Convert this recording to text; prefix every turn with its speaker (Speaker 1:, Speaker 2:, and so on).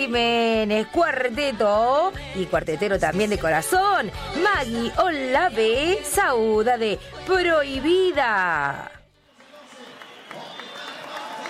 Speaker 1: Jiménez, cuarteto y cuartetero también de corazón, Maggie Olave, Sauda de Prohibida.